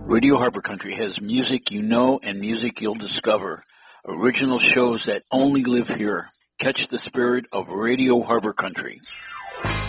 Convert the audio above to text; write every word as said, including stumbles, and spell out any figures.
Radio Harbor Country has music you know and music you'll discover. Original shows that only live here. Catch the spirit of Radio Harbor Country.